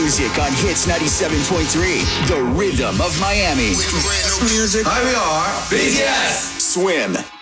music on Hits 97.3, the rhythm of Miami. With brand new music. Here we are, BTS. Swim.